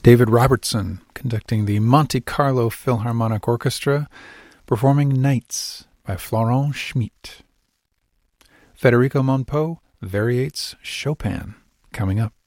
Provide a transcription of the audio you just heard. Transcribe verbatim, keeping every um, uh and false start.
David Robertson conducting the Monte Carlo Philharmonic Orchestra, performing Nights by Florent Schmidt. Federico Monpeau variates Chopin, coming up.